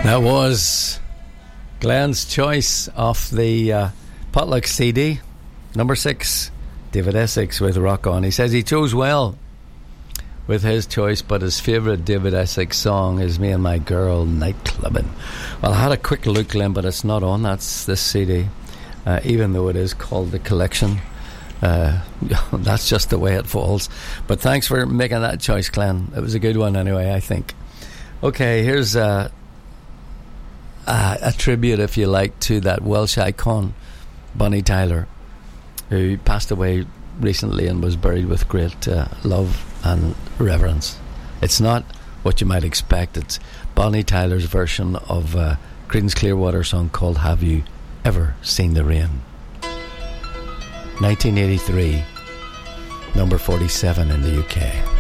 That was Glenn's choice off the Potluck CD, number 6, David Essex with Rock On. He says he chose well with his choice, but his favourite David Essex song is Me and My Girl Nightclubbing. Well, I had a quick look, Glenn, but it's not on this CD, even though it is called The Collection. That's just the way it falls. But thanks for making that choice, Glenn. It was a good one anyway, I think. Okay, here's a tribute, if you like, to that Welsh icon, Bonnie Tyler, who passed away recently and was buried with great love and reverence. It's not what you might expect. It's Bonnie Tyler's version of Creedence Clearwater song called Have You Ever Seen the Rain? 1983, number 47 in the UK.